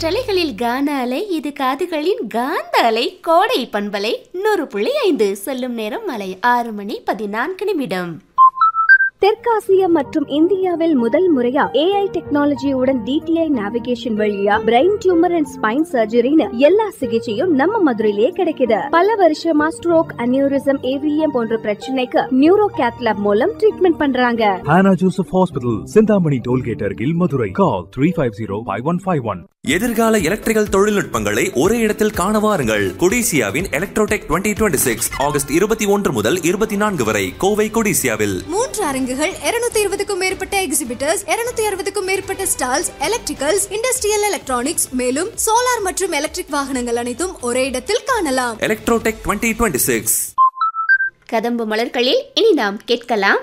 காற்றலைகளில் கான அலை, இது காதுகளின் காந்த அலை. கோடை பண்பலை 100.5 சொல்லும் நேரம் மாலை 6:14. தெற்காசியா மற்றும் இந்தியாவில் முதல் முறையா AI டெக்னாலஜியுடன் DTI நேவிகேஷன் வழியா பிரெயின் டியூமர் அண்ட் ஸ்பைன் சர்ஜரின்னு எல்லா சிகிச்சையும் நம்ம மதுரையிலே கிடைக்குது. பல வருஷமா ஸ்ட்ரோக், அனியூரிசம், AVM போன்ற பிரச்சனைக்கு நியூரோ கேத்லாப் மூலம் ட்ரீட்மெண்ட் பண்றாங்க. Hannah Joseph Hospital, Chintamani tollgate அருகில், மதுரை. கால் 350-5151. எதிர்கால எலக்ட்ரிக்கல் தொழில்நுட்பங்களை ஒரே இடத்தில் காண வாருங்கள். கொடிசியாவின் எலக்ட்ரோடெக் 2026 ஆகஸ்ட் 21 முதல் 24 வரை கோவை கொடிசியாவில் 3 அரங்குகள், 220க்கும் மேற்பட்ட எக்ஸிபிட்டர்ஸ், 260க்கும் மேற்பட்ட ஸ்டால்ஸ், எலக்ட்ரிக்கல்ஸ், இண்டஸ்ட்ரியல் எலக்ட்ரானிக்ஸ், மேலும் சோலார் மற்றும் எலக்ட்ரிக் வாகனங்கள் அனைத்தும் ஒரே இடத்தில் காணலாம். எலக்ட்ரோடெக் 2026. கதம்பு மலர்களில் இனி நாம் கேட்கலாம்.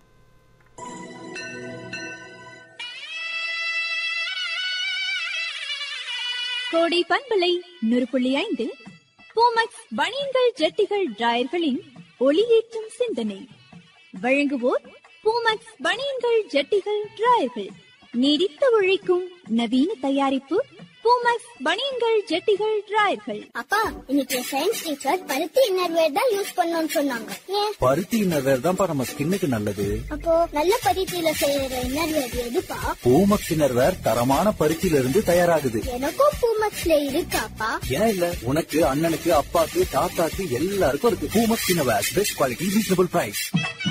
கோடை பண்பலை 100.5 பூமக்ஸ் பனியன்கள், ஜட்டிகள், டிராயர்களின் ஒளியேற்றும் சிந்தனை. வழங்குவோர் பூமக்ஸ் பனியன்கள், ஜட்டிகள், டிராயர்கள். நீடித்து உழைக்கும் நவீன தயாரிப்பு பூமக்ஸ் பனியன்கள், ஜட்டிகள், டிராயர்கள். அப்பா, இன்னைக்கு சயின்ஸ் டீச்சர் பருத்தி இன்னர்வேர் தான் யூஸ் பண்ணணும்னு சொன்னாங்க. ஏன்? பருத்தி இன்னர்வேர் தான் நம்ம ஸ்கின்னுக்கு நல்லது. அப்போ நல்ல பருத்தியில செய்யற இன்னர்வேர் எதுப்பா? பூமக்ஸ் இன்னர்வேர் தரமான பருத்தியில இருந்து தயாராகுது. எனக்கும் பூமக்ஸ்ல இருக்காப்பா. ஏன் இல்ல? உனக்கு, அண்ணனுக்கு, அப்பாக்கு, தாத்தாக்கு எல்லாருக்கும் இருக்கு. Poomex innerwear, best quality, reasonable price.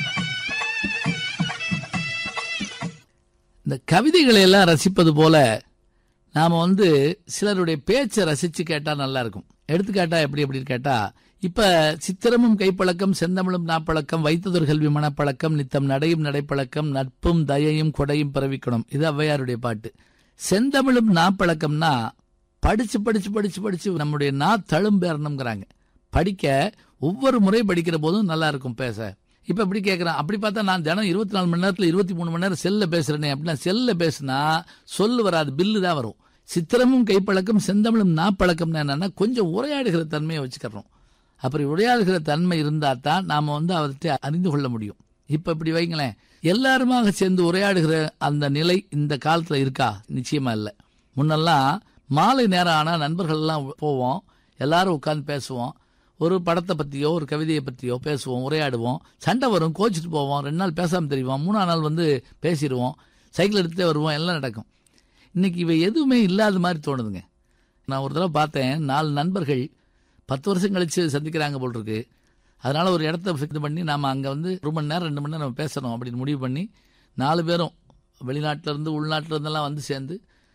இந்த கவிதைகளை எல்லாம் ரசிப்பது போல நாம சிலருடைய பேச்சை ரசிச்சு கேட்டா நல்லா இருக்கும். எடுத்துக்காட்டா எப்படி கேட்டா, இப்ப சித்திரமும் கைப்பழக்கம், செந்தமிழும் நாப்பழக்கம், வைத்ததொரு கல்வி மனப்பழக்கம், நித்தம் நடையும் நடைப்பழக்கம், நட்பும் தயையும் கொடையும் பிறவிக்கணும். இது ஔவையாருடைய பாட்டு. செந்தமிழும் நாப்பழக்கம்னா படிச்சு படிச்சு படிச்சு படிச்சு நம்முடைய நா தழும்பேறணுங்கிறாங்க. படிக்க ஒவ்வொரு முறை படிக்கிற போதும் நல்லா இருக்கும் பேச. இப்ப எப்படி கேட்கறான், அப்படி பார்த்தா நான் தினம் 24 மணி நேரத்துல 23 மணி நேரம் செல்ல பேசுறேனே அப்படின்னா, செல்ல பேசுனா சொல்லு வராது, பில்லு தான் வரும். சித்திரமும் கைப்பழக்கம், செந்தமிழும் நாப்பழக்கம்னா என்னன்னா, கொஞ்சம் உரையாடுகிற தன்மையை வச்சுக்கிறோம். அப்படி உரையாடுகிற தன்மை இருந்தா தான் நாம அவற்றை அறிந்து கொள்ள முடியும். இப்ப இப்படி வைங்களேன், எல்லாருமாக சேர்ந்து உரையாடுகிற அந்த நிலை இந்த காலத்துல இருக்கா? நிச்சயமா இல்லை. முன்னெல்லாம் மாலை நேரம் ஆனா நண்பர்கள் எல்லாம் போவோம், எல்லாரும் உட்கார்ந்து பேசுவோம். ஒரு படத்தை பற்றியோ ஒரு கவிதையை பற்றியோ பேசுவோம், உரையாடுவோம். சண்டை வரும், கோச்சிட்டு போவோம், 2 நாள் பேசாமல் தெரிவோம், 3ஆம் நாள் பேசிடுவோம், சைக்கிள் எடுத்துகிட்டே வருவோம், எல்லாம் நடக்கும். இன்னைக்கு இவை எதுவுமே இல்லாத மாதிரி தோணுதுங்க. நான் ஒரு தடவை பார்த்தேன், 4 நண்பர்கள் 10 வருஷம் கழித்து சந்திக்கிறாங்க போல் இருக்கு. அதனால் ஒரு இடத்த ஃபிக்ஸ் பண்ணி நாம் அங்கே 1 மணி நேரம் 2 மணி நேரம் நம்ம பேசணும் அப்படின்னு முடிவு பண்ணி 4 பேரும் வெளிநாட்டிலேருந்து உள்நாட்டிலேருந்தெல்லாம் சேர்ந்து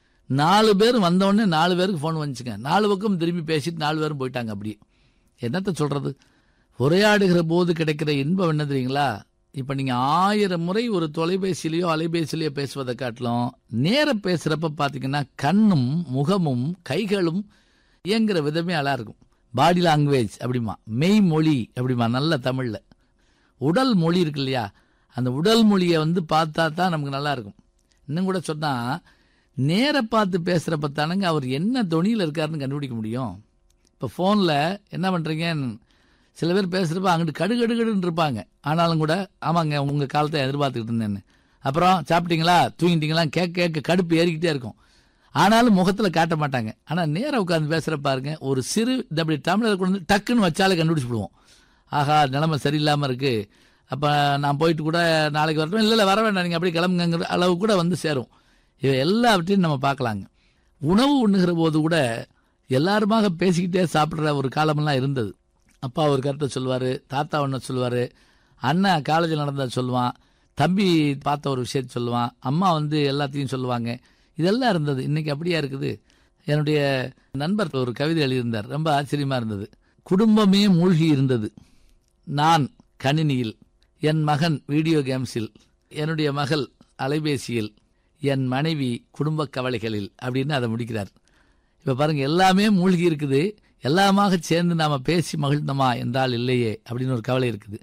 4 பேரும் வந்தோடனே 4 பேருக்கு ஃபோன் வந்துச்சுங்க. 4 பக்கம் திரும்பி பேசிட்டு 4 பேரும் போயிட்டாங்க. அப்படியே என்னத்த சொல்றது? உரையாடுகிற போது கிடைக்கிற இன்பம் என்ன தெரியுங்களா? இப்ப நீங்க 1000 முறை ஒரு தொலைபேசியிலையோ அலைபேசியிலையோ பேசுவதை காட்டிலும் நேர பேசுறப்ப பாத்தீங்கன்னா கண்ணும் முகமும் கைகளும் இயங்குற விதமே அழகா இருக்கும். பாடி லாங்குவேஜ் அப்படிமா, மெய் மொழி அப்படிமா, நல்ல தமிழ்ல. உடல் மொழி இருக்கு இல்லையா, அந்த உடல் மொழியை பார்த்தா தான் நமக்கு நல்லா இருக்கும். இன்னும் கூட சொன்னா, நேர பார்த்து பேசுறப்ப தானுங்க அவர் என்ன தொனியில் இருக்காருன்னு கண்டுபிடிக்க முடியும். இப்போ ஃபோனில் என்ன பண்ணுறீங்க, சில பேர் பேசுகிறப்ப அங்கிட்டு கடுகடுகடுன்னு இருப்பாங்க. ஆனாலும் கூட ஆமாங்க உங்கள் காலத்தை எதிர்பார்த்துக்கிட்டு இருந்தேன்னு, அப்புறம் சாப்பிட்டீங்களா தூங்கிட்டீங்களா கேட்க கடுப்பு ஏறிக்கிட்டே இருக்கும். ஆனாலும் முகத்தில் காட்ட மாட்டாங்க. ஆனால் நேராக உட்காந்து பேசுகிற பாருங்க, ஒரு சிறு அப்படி தமிழர் கொண்டு டக்குன்னு வச்சாலே கண்டுபிடிச்சிடுவோம். ஆஹா நிலைமை சரியில்லாமல் இருக்குது, அப்போ நான் போயிட்டு கூட நாளைக்கு வரட்டும், இல்லை வர வேண்டாம் நீங்கள் அப்படி கிளம்புங்கிற அளவு கூட சேரும். இவை எல்லாவற்றையும் நம்ம பார்க்கலாங்க. உணவு உண்ணுகிற போது கூட எல்லாருமாக பேசிக்கிட்டே சாப்பிட்ற ஒரு காலமெல்லாம் இருந்தது. அப்பா ஒரு கருத்தை சொல்லுவார், தாத்தா ஒன்று சொல்லுவார், அண்ணன் காலேஜில் நடந்ததை சொல்லுவான், தம்பி பார்த்த ஒரு விஷயத்தை சொல்லுவான், அம்மா எல்லாத்தையும் சொல்லுவாங்க. இதெல்லாம் இருந்தது. இன்னைக்கு அப்படியா இருக்குது? என்னுடைய நண்பர் ஒரு கவிதை எழுதியிருந்தார், ரொம்ப ஆச்சரியமாக இருந்தது. குடும்பமே மூழ்கி இருந்தது, நான் கணினியில், என் மகன் வீடியோ கேம்ஸில், என்னுடைய மகள் அலைபேசியில், என் மனைவி குடும்ப கவலைகளில் அப்படின்னு அதை முடிக்கிறார். இப்போ பாருங்க, எல்லாமே மூழ்கி இருக்குது, எல்லாமாக சேர்ந்து நாம பேசி மகிழ்ந்தோமா என்றால் இல்லையே அப்படின்னு ஒரு கவலை இருக்குது.